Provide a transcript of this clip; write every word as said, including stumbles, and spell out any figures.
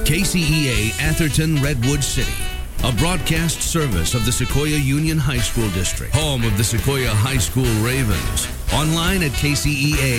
K C E A Atherton Redwood City, a broadcast service of the Sequoia Union High School District, home of the Sequoia High School Ravens. Online at K C E A